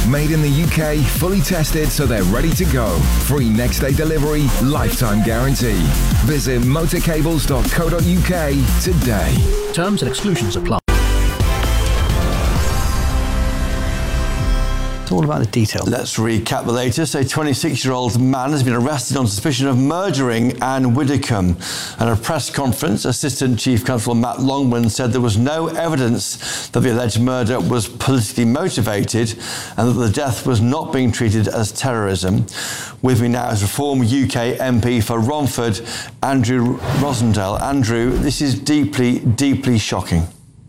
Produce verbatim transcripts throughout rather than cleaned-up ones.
Made in the U K, fully tested so they're ready to go. Free next day delivery, lifetime guarantee. Visit motorcables dot co dot U K today. Terms and exclusions apply. It's all about the details. Let's recap the latest. A twenty-six-year-old man has been arrested on suspicion of murdering Anne Widdecombe. At a press conference, Assistant Chief Constable Matt Longman said there was no evidence that the alleged murder was politically motivated and that the death was not being treated as terrorism. With me now is Reform U K M P for Romford, Andrew Rosendale. Andrew, this is deeply, deeply shocking.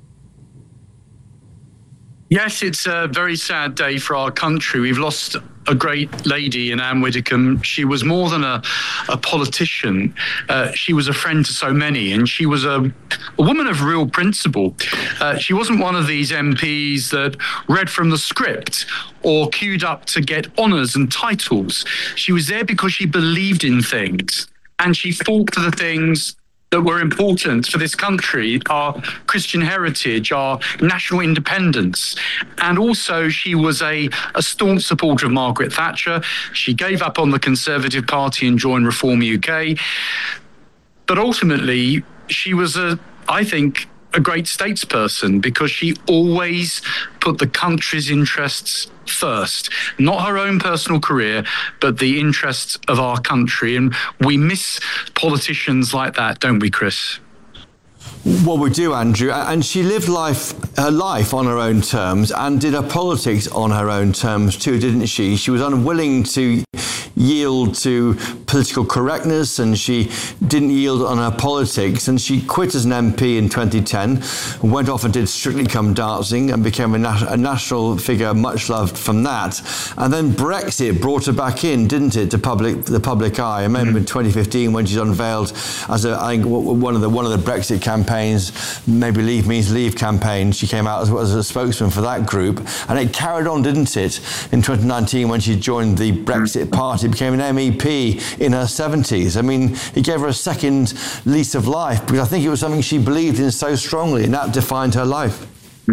Yes, it's a very sad day for our country. We've lost a great lady in Anne Widdecombe. She was more than a, a politician. Uh, she was a friend to so many, and she was a, a woman of real principle. Uh, she wasn't one of these M Ps that read from the script or queued up to get honours and titles. She was there because she believed in things, and she fought for the things that were important for this country, our Christian heritage, our national independence. And also she was a, a staunch supporter of Margaret Thatcher. She gave up on the Conservative Party and joined Reform U K. But ultimately, she was, a, I think, a great statesperson because she always put the country's interests first, not her own personal career, but the interests of our country. And we miss politicians like that, don't we, Chris? Well, we do, Andrew. And she lived life, her life on her own terms and did her politics on her own terms too, didn't she? She was unwilling to yield to political correctness, and she didn't yield on her politics, and she quit as an M P in twenty ten, went off and did Strictly Come Dancing and became a, na- a national figure, much loved from that. And then Brexit brought her back in, didn't it, to public the public eye? I remember mm-hmm. in twenty fifteen when she's unveiled as a, I think one of the one of the Brexit campaigns, maybe Leave Means Leave campaign, she came out as, as a spokesman for that group, and it carried on, didn't it, in twenty nineteen when she joined the Brexit Party, became an M E P in her seventies. I mean, it gave her a second lease of life because I think it was something she believed in so strongly, and that defined her life.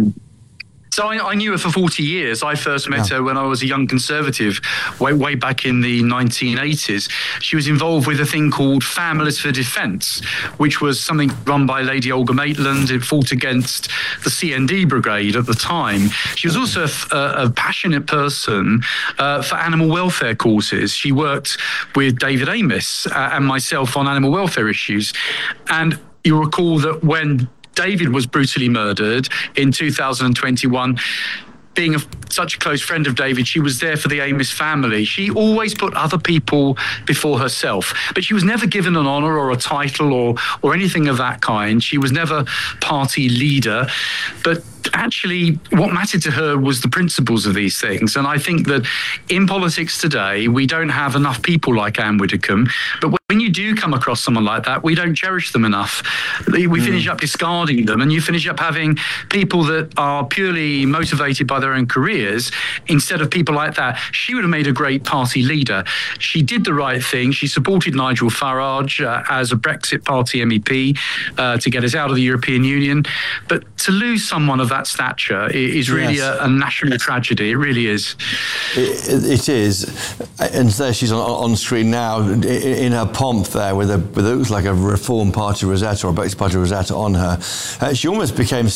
So I, I knew her for forty years. I first met yeah. her when I was a young Conservative, way, way back in the nineteen eighties. She was involved with a thing called Families for Defence, which was something run by Lady Olga Maitland. It fought against the C N D Brigade at the time. She was also a, a passionate person uh, for animal welfare causes. She worked with David Amess uh, and myself on animal welfare issues. And you'll recall that when David was brutally murdered in two thousand twenty-one. Being a, such a close friend of David, she was there for the Amess family. She always put other people before herself, but she was never given an honour or a title or or anything of that kind. She was never party leader, but actually what mattered to her was the principles of these things. And I think that in politics today, we don't have enough people like Anne Widdecombe, but when you do come across someone like that, we don't cherish them enough. We mm. finish up discarding them, and you finish up having people that are purely motivated by their own careers instead of people like that. She would have made a great party leader. She did the right thing. She supported Nigel Farage uh, as a Brexit Party M E P uh, to get us out of the European Union. But to lose someone of that stature is really yes. a, a national tragedy. It really is. It, it is. And there she's on, on screen now in her pomp there with a with it looks like a Reform Party rosette or a Brexit Party rosette on her. Uh, she almost became